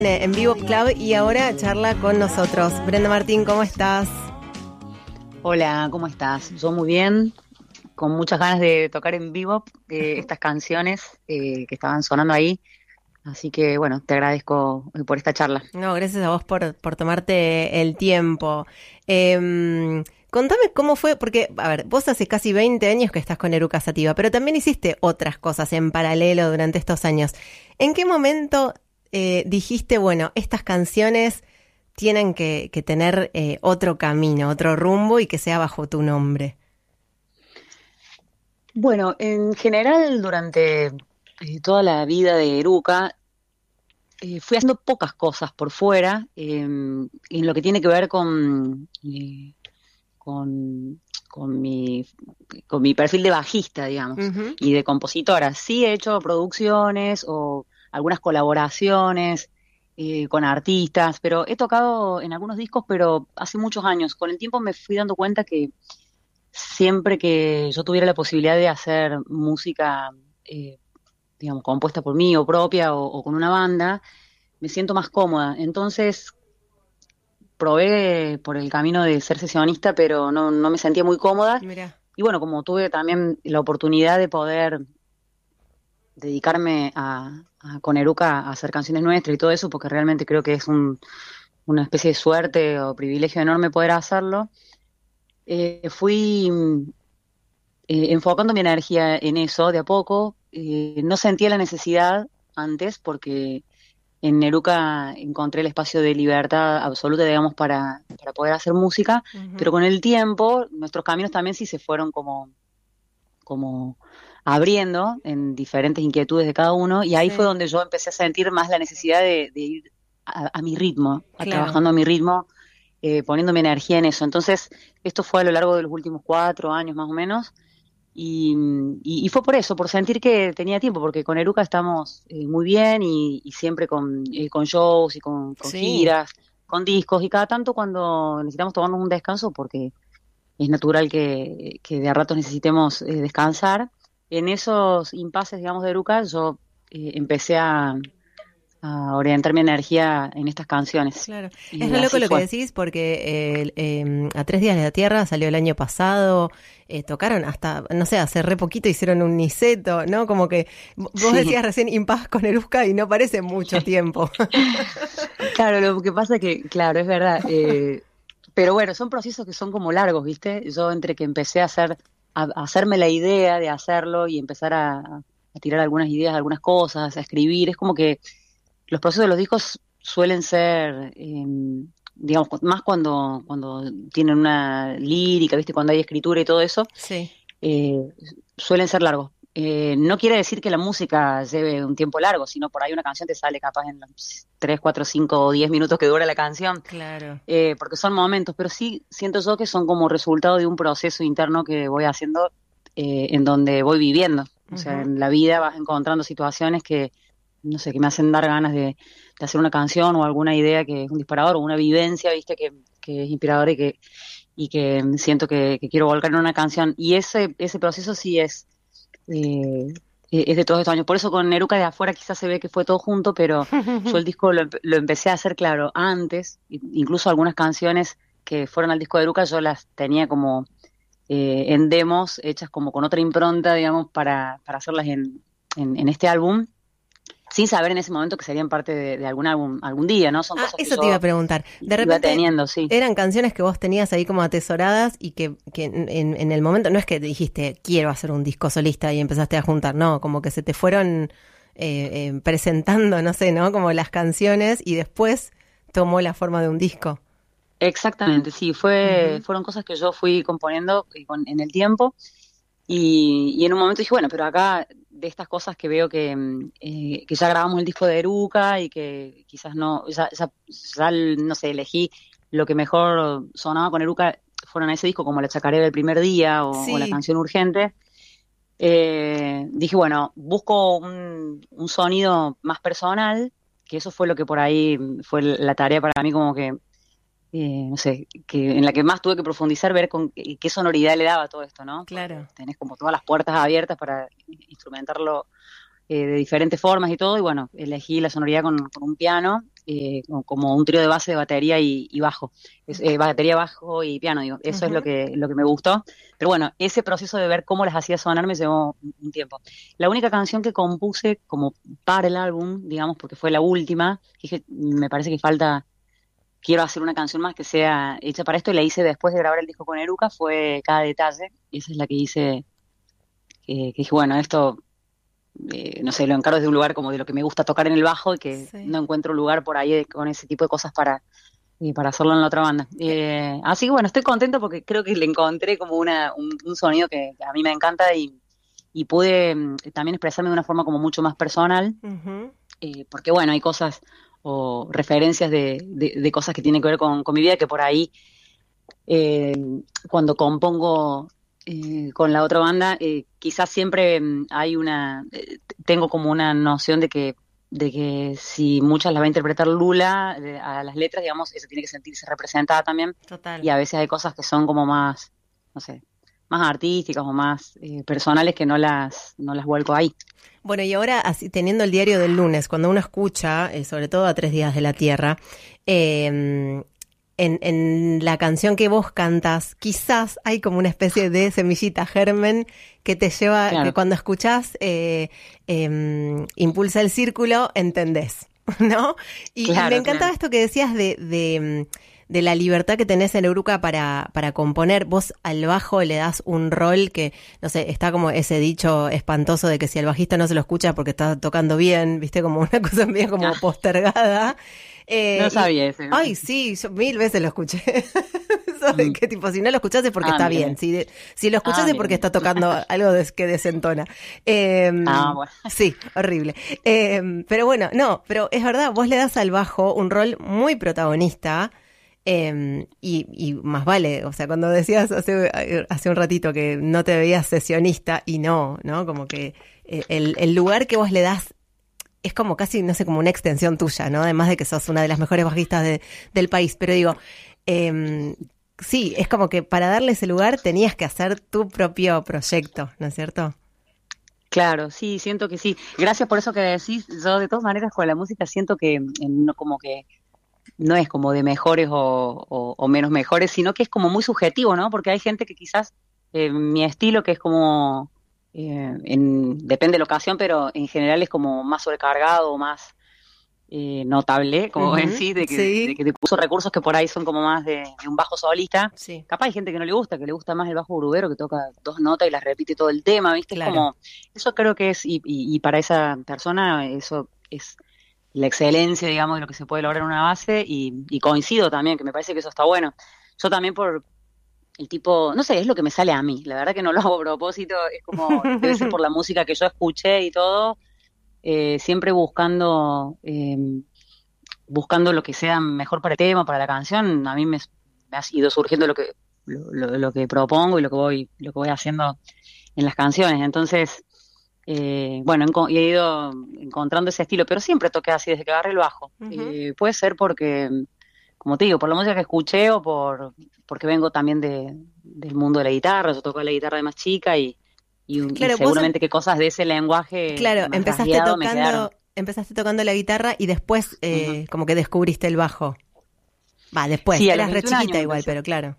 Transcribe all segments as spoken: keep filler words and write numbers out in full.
En Vivo Club y ahora charla con nosotros. Brenda Martín, ¿cómo estás? Hola, ¿cómo estás? Yo muy bien, con muchas ganas de tocar en vivo eh, estas canciones eh, que estaban sonando ahí. Así que bueno, te agradezco eh, por esta charla. No, gracias a vos por, por tomarte el tiempo. Eh, contame cómo fue, porque, a ver, vos hace casi veinte años que estás con Eruca Sativa, pero también hiciste otras cosas en paralelo durante estos años. ¿En qué momento eh, dijiste, bueno, estas canciones tienen que, que tener eh, otro camino, otro rumbo y que sea bajo tu nombre? Bueno, en general durante eh, toda la vida de Eruca eh, fui haciendo pocas cosas por fuera eh, en lo que tiene que ver con, eh, con, con mi, con mi perfil de bajista, digamos, Ujú. y de compositora. Sí he hecho producciones o algunas colaboraciones eh, con artistas, pero he tocado en algunos discos, pero hace muchos años. Con el tiempo me fui dando cuenta que siempre que yo tuviera la posibilidad de hacer música, eh, digamos, compuesta por mí o propia o, o con una banda, me siento más cómoda. Entonces probé por el camino de ser sesionista, pero no, no me sentía muy cómoda. Mira, Y bueno, como tuve también la oportunidad de poder dedicarme a, a con Eruca a hacer canciones nuestras y todo eso, porque realmente creo que es un, una especie de suerte o privilegio enorme poder hacerlo, eh, fui eh, enfocando mi energía en eso de a poco. Eh, no sentía la necesidad antes porque en Neruca encontré el espacio de libertad absoluta, digamos, para, para poder hacer música, pero ujú, con el tiempo nuestros caminos también sí se fueron como, como abriendo en diferentes inquietudes de cada uno, y ahí fue sí, donde yo empecé a sentir más la necesidad de, de ir a, a mi ritmo, a claro. trabajando a mi ritmo, eh, poniendo mi energía en eso. Entonces, esto fue a lo largo de los últimos cuatro años más o menos, y, y, y fue por eso, por sentir que tenía tiempo, porque con Eruca estamos eh, muy bien y, y siempre con, eh, con shows y con, con Sí. giras, con discos, y cada tanto cuando necesitamos tomarnos un descanso, porque es natural que, que de a ratos necesitemos eh, descansar, en esos impases, digamos, de Eruca, yo eh, empecé a, a orientar mi energía en estas canciones. Claro, es Y re loco así lo que fue. decís porque eh, eh, A Tres Días de la Tierra salió el año pasado, eh, tocaron hasta, no sé, hace re poquito hicieron un Niceto, ¿no? Como que v- vos Sí. decías recién Impas con Eruska y no parece mucho tiempo. Claro, lo que pasa es que, claro, es verdad. Eh, pero bueno, son procesos que son como largos, ¿viste? Yo entre que empecé a hacer, a, a hacerme la idea de hacerlo y empezar a, a tirar algunas ideas, algunas cosas, a escribir, es como que los procesos de los discos suelen ser, eh, digamos, cu- más cuando, cuando tienen una lírica, ¿viste? Cuando hay escritura y todo eso, Sí, eh, suelen ser largos. Eh, no quiere decir que la música lleve un tiempo largo, sino por ahí una canción te sale capaz en los tres, cuatro, cinco o diez minutos que dura la canción, claro. eh, porque son momentos, pero sí siento yo que son como resultado de un proceso interno que voy haciendo, eh, en donde voy viviendo. O sea, Ujú. en la vida vas encontrando situaciones que, no sé, que me hacen dar ganas de, de hacer una canción o alguna idea que es un disparador o una vivencia, viste, que, que es inspiradora y que, y que siento que, que quiero volcar en una canción. Y ese, ese proceso sí es, eh, es de todos estos años. Por eso con Neruca de afuera quizás se ve que fue todo junto, pero yo el disco lo, empe- lo empecé a hacer, claro, antes. I- incluso algunas canciones que fueron al disco de Eruca yo las tenía como eh, en demos, hechas como con otra impronta, digamos, para, para hacerlas en, en, en este álbum, sin saber en ese momento que serían parte de, de algún álbum algún día, ¿no? Son Ah, cosas que eso te iba a yo preguntar. De iba repente teniendo, sí. eran canciones que vos tenías ahí como atesoradas y que, que en, en- en el momento no es que dijiste quiero hacer un disco solista y empezaste a juntar, no, como que se te fueron eh, eh, presentando, no sé, ¿no? Como las canciones y después tomó la forma de un disco. Exactamente, sí, fue, Ujú. fueron cosas que yo fui componiendo eh, con- en el tiempo. Y, y en un momento dije, bueno, pero acá de estas cosas que veo que, mm, eh, que ya grabamos el disco de Eruca y que quizás no, ya, ya, ya, no sé, elegí lo que mejor sonaba con Eruca, fueron a ese disco como La Chacarera del primer día o, o La Sí, Canción Urgente. Eh, dije, bueno, busco un, un sonido más personal, que eso fue lo que por ahí fue la tarea para mí, como que eh, no sé, que en la que más tuve que profundizar, ver con qué, qué sonoridad le daba todo esto, ¿no? Porque claro. tenés como todas las puertas abiertas para instrumentarlo eh, de diferentes formas y todo, y bueno, elegí la sonoridad con, con un piano, eh, como, como un trío de base de batería y, y bajo, es, eh, batería, bajo y piano, digo, eso uh-huh. es lo que, lo que me gustó, pero bueno, ese proceso de ver cómo las hacía sonar me llevó un, un tiempo. La única canción que compuse como para el álbum, digamos, porque fue la última, dije, me parece que falta, quiero hacer una canción más que sea hecha para esto, y la hice después de grabar el disco con Eruca, fue Cada Detalle, y esa es la que hice, que, que dije, bueno, esto... Eh, no sé, lo encaro desde un lugar como de lo que me gusta tocar en el bajo y que sí. no encuentro lugar por ahí con ese tipo de cosas para, eh, para hacerlo en la otra banda. Eh, así que bueno, estoy contento porque creo que le encontré como una, un, un sonido que a mí me encanta y, y pude um, también expresarme de una forma como mucho más personal, uh-huh. eh, porque bueno, hay cosas o referencias de, de, de cosas que tienen que ver con, con mi vida que por ahí eh, cuando compongo Eh, con la otra banda, eh, quizás siempre eh, hay una, eh, tengo como una noción de que de que si muchas las va a interpretar Lula, eh, a las letras, digamos, eso tiene que sentirse representada también. Total. Y a veces hay cosas que son como más, no sé, más artísticas o más eh, personales que no las, no las vuelco ahí. Bueno, y ahora, así, teniendo el diario del lunes, cuando uno escucha, eh, sobre todo a Tres Días de la Tierra, eh, En, en la canción que vos cantas, quizás hay como una especie de semillita germen que te lleva, claro. que cuando escuchás eh, eh, Impulsa el Círculo, entendés, ¿no? Y, claro, y me encantaba claro. esto que decías de, de, de la libertad que tenés en Eruca para, para componer. Vos al bajo le das un rol que, no sé, está como ese dicho espantoso de que si al bajista no se lo escucha porque está tocando bien, viste, como una cosa bien como ah. postergada. Eh, no sabía eso. ¿No? Ay, sí, yo mil veces lo escuché. ¿Sabes mm. qué tipo? Si no lo escuchás es porque ah, está mira. bien. Si, si lo escuchás ah, es porque mira. está tocando algo des, que desentona. Eh, ah, bueno. Sí, horrible. Eh, pero bueno, no, pero es verdad, vos le das al bajo un rol muy protagonista. Eh, y, y más vale, o sea, cuando decías hace, hace un ratito que no te veías sesionista, y no, ¿no? Como que eh, el, el lugar que vos le das es como casi, no sé, como una extensión tuya, ¿no? Además de que sos una de las mejores bajistas de, del país. Pero digo, eh, sí, es como que para darle ese lugar tenías que hacer tu propio proyecto, ¿no es cierto? Claro, sí, siento que sí. Gracias por eso que decís. Yo de todas maneras con la música siento que no, como que no es como de mejores o, o, o menos mejores, sino que es como muy subjetivo, ¿no? Porque hay gente que quizás eh, mi estilo, que es como... Eh, en, depende de la ocasión, pero en general es como más sobrecargado, más eh, notable, como uh-huh. decís, de que, sí. de que te puso recursos que por ahí son como más de, de un bajo solista. Sí. Capaz hay gente que no le gusta, que le gusta más el bajo grubero, que toca dos notas y las repite todo el tema, ¿viste? Claro. Es como, eso creo que es, y, y, y para esa persona eso es la excelencia, digamos, de lo que se puede lograr en una base, y, y coincido también, que me parece que eso está bueno. Yo también por... el tipo, no sé, es lo que me sale a mí, la verdad que no lo hago a propósito, es como, debe ser por la música que yo escuché y todo, eh, siempre buscando eh, buscando lo que sea mejor para el tema, para la canción. A mí me, me ha ido surgiendo lo que lo, lo, lo que propongo y lo que voy lo que voy haciendo en las canciones, entonces eh, bueno, he ido encontrando ese estilo, pero siempre toqué así desde que agarré el bajo. Uh-huh. Eh, puede ser porque, como te digo, por la música que escuché o por porque vengo también de, del mundo de la guitarra. Yo toco la guitarra de más chica y, y, claro, y seguramente que cosas de ese lenguaje claro, más empezaste tocando, empezaste tocando la guitarra y después eh, uh-huh. como que descubriste el bajo. Va, después, sí, eras re chiquita igual, empecé. Pero claro.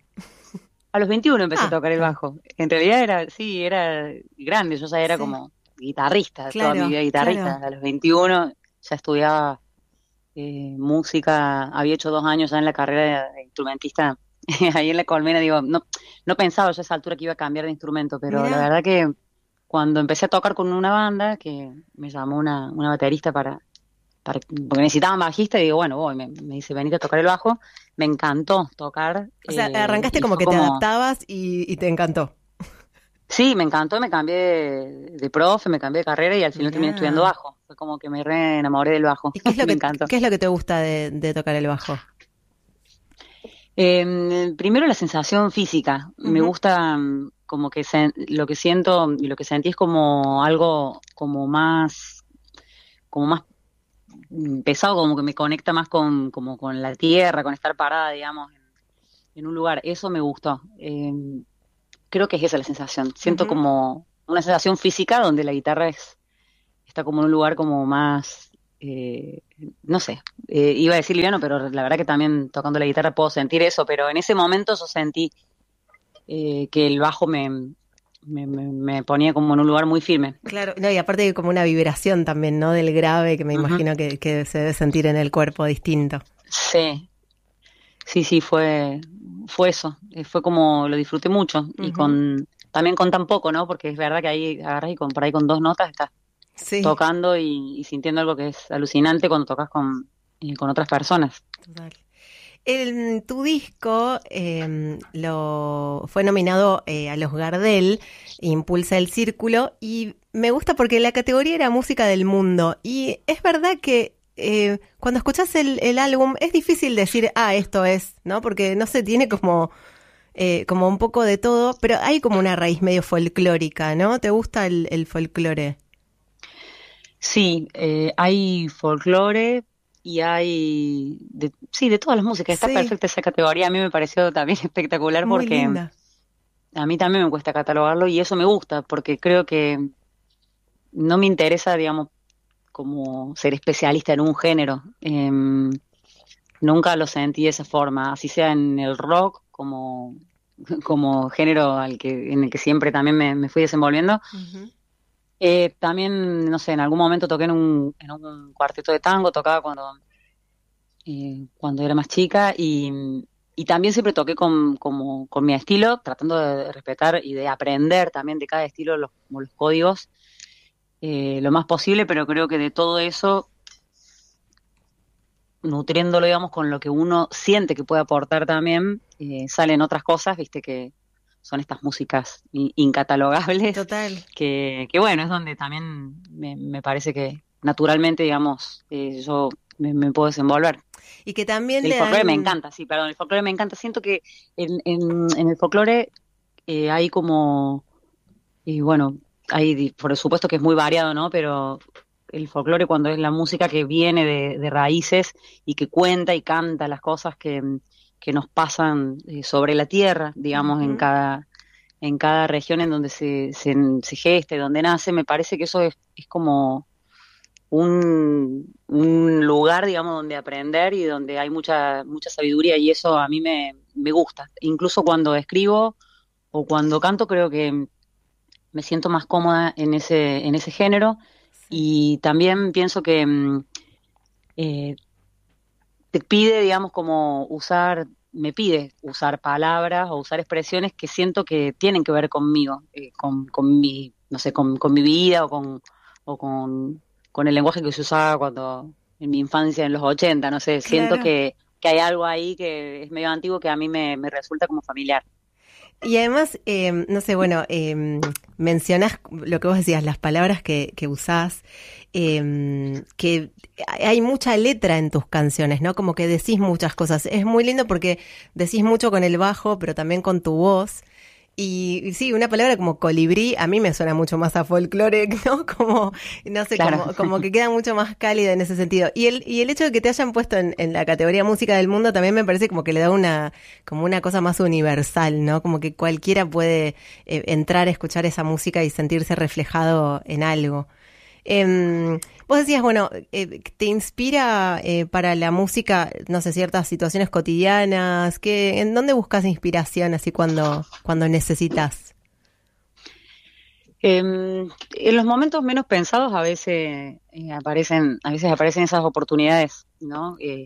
A los veintiuno empecé ah, a tocar el bajo. En realidad era, sí, era grande, yo ya era sí. como guitarrista, claro, toda mi vida guitarrista. Claro. A los veintiuno ya estudiaba eh, música, había hecho dos años ya en la carrera de, de instrumentista ahí en La Colmena. Digo, no, no pensaba yo a esa altura que iba a cambiar de instrumento, pero Mirá. La verdad que cuando empecé a tocar con una banda, que me llamó una, una baterista para, para, porque necesitaban bajista, y digo, bueno, voy, me, me dice, venite a tocar el bajo, me encantó tocar. O sea, eh, arrancaste como que como... te adaptabas y, y te encantó. Sí, me encantó, me cambié de, de profe, me cambié de carrera y al final yeah. terminé estudiando bajo. Fue como que me re enamoré del bajo. ¿Y qué es lo, me que, encantó. ¿qué es lo que te gusta de, de tocar el bajo? Eh, primero la sensación física. Uh-huh. Me gusta como que se, lo que siento y lo que sentí es como algo como más, como más pesado, como que me conecta más con, como con la tierra, con estar parada, digamos, en, en un lugar. Eso me gustó. Eh, Creo que es esa la sensación. Siento uh-huh. como una sensación física donde la guitarra es está como en un lugar como más, eh, no sé, eh, iba a decir liviano, pero la verdad que también tocando la guitarra puedo sentir eso, pero en ese momento yo sentí eh, que el bajo me, me, me, me ponía como en un lugar muy firme. Claro, no, y aparte hay como una vibración también, ¿no? Del grave que me Uh-huh. imagino que, que se debe sentir en el cuerpo distinto. Sí, sí, sí, fue, fue eso, eh, fue como lo disfruté mucho y Ujú. con también con tan poco, ¿no? Porque es verdad que ahí agarras y con, por ahí con dos notas estás Sí, tocando y, y sintiendo algo que es alucinante cuando tocas con, eh, con otras personas. total. El, tu disco eh, lo fue nominado eh, a los Gardel, Impulsa el Círculo, y me gusta porque la categoría era música del mundo. Y es verdad que eh, cuando escuchas el, el álbum es difícil decir, ah, esto es, ¿no? Porque no sé, tiene como, eh, como un poco de todo, pero hay como una raíz medio folclórica, ¿no? ¿Te gusta el, el folclore? Sí, eh, hay folclore y hay, de, sí, de todas las músicas. Está Sí, perfecta esa categoría. A mí me pareció también espectacular muy porque linda. a mí también me cuesta catalogarlo y eso me gusta porque creo que no me interesa, digamos, como ser especialista en un género. Em, nunca lo sentí de esa forma, así sea en el rock como, como género al que, en el que siempre también me, me fui desenvolviendo. Ujú. Eh, también, no sé, en algún momento toqué en un, en un cuarteto de tango, tocaba cuando, eh, cuando era más chica y, y también siempre toqué con, como, con mi estilo, tratando de respetar y de aprender también de cada estilo los, como los códigos eh, lo más posible, pero creo que de todo eso, nutriéndolo, digamos, con lo que uno siente que puede aportar también, eh, salen otras cosas, viste, que son estas músicas in- incatalogables, Total. que, que bueno, es donde también me, me parece que naturalmente, digamos, eh, yo me, me puedo desenvolver. Y que también El le folclore me dan... encanta, sí, perdón, el folclore me encanta. Siento que en, en, en el folclore eh, hay como, y bueno, hay, di- por supuesto que es muy variado, ¿no? Pero el folclore cuando es la música que viene de, de raíces y que cuenta y canta las cosas que, que nos pasan eh, sobre la tierra, digamos, en Ujú. cada, en cada región en donde se, se, se gesta y donde nace, me parece que eso es, es como un, un lugar, digamos, donde aprender y donde hay mucha, mucha sabiduría y eso a mí me, me gusta. Incluso cuando escribo o cuando canto, creo que me siento más cómoda en ese, en ese género Sí. y también pienso que mm, eh, te pide, digamos, como usar, me pide usar palabras o usar expresiones que siento que tienen que ver conmigo, eh, con, con mi, no sé, con, con mi vida o con, o con, con el lenguaje que se usaba cuando en mi infancia en los ochenta, no sé, siento Claro. que, que hay algo ahí que es medio antiguo que a mí me, me resulta como familiar. Y además, eh, no sé, bueno, eh, mencionás lo que vos decías, las palabras que, que usás, eh, que hay mucha letra en tus canciones, ¿no? Como que decís muchas cosas. Es muy lindo porque decís mucho con el bajo, pero también con tu voz. Y, y sí, una palabra como colibrí a mí me suena mucho más a folclore, ¿no? Como, no sé, Claro. como, como que queda mucho más cálida en ese sentido. Y el, y el hecho de que te hayan puesto en, en la categoría música del mundo también me parece como que le da una, como una cosa más universal, ¿no? Como que cualquiera puede eh, entrar a escuchar esa música y sentirse reflejado en algo. Eh, vos decías, bueno, eh, ¿te inspira eh, para la música, no sé, ciertas situaciones cotidianas? ¿Qué, en dónde buscas inspiración así cuando, cuando necesitas? Eh, en los momentos menos pensados a veces eh, aparecen, a veces aparecen esas oportunidades, ¿no? Eh,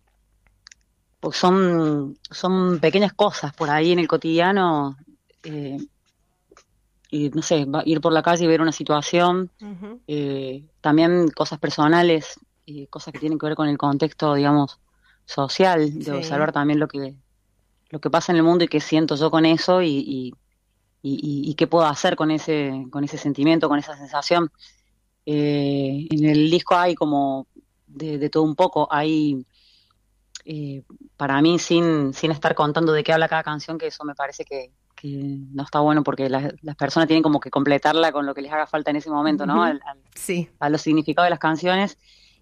pues son, son pequeñas cosas por ahí en el cotidiano, eh, y no sé, va- ir por la calle y ver una situación, Ujú. eh, también cosas personales, eh, cosas que tienen que ver con el contexto, digamos, social, de Sí, observar también lo que, lo que pasa en el mundo y qué siento yo con eso y, y, y, y- y qué puedo hacer con ese, con ese sentimiento, con esa sensación. Eh, en el disco hay como de, de todo un poco, hay eh, para mí sin, sin estar contando de qué habla cada canción, que eso me parece que, que no está bueno porque las, las personas tienen como que completarla con lo que les haga falta en ese momento, ¿no? ujú, Al, al- sí, a los significados de las canciones.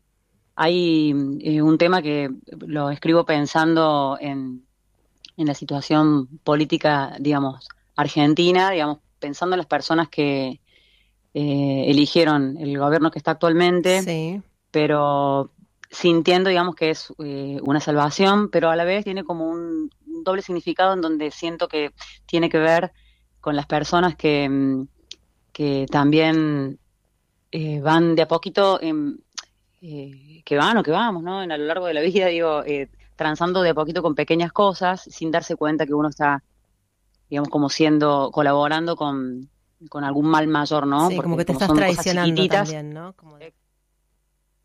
Hay eh, un tema que lo escribo pensando en, en la situación política, digamos, argentina, digamos, pensando en las personas que eh, eligieron el gobierno que está actualmente, sí, pero sintiendo, digamos, que es eh, una salvación, pero a la vez tiene como un, un doble significado en donde siento que tiene que ver con las personas que, mm, que también eh, van de a poquito, en, eh, que van o que vamos, ¿no? En, a lo largo de la vida, digo, eh, transando de a poquito con pequeñas cosas, sin darse cuenta que uno está, digamos, como siendo, colaborando con, con algún mal mayor, ¿no? Sí, como Porque que te como estás son cosas traicionando chiquititas, también, ¿no? Como de-